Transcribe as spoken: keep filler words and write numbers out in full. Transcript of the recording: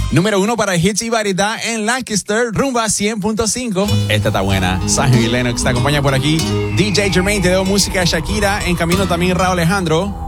Número uno para Hits y Variedad en Lancaster, Rumba cien punto cinco. Esta está buena. Zion y Lennox te acompaña por aquí. D J Jermaine te dio música de Shakira. En camino también Raúl Alejandro.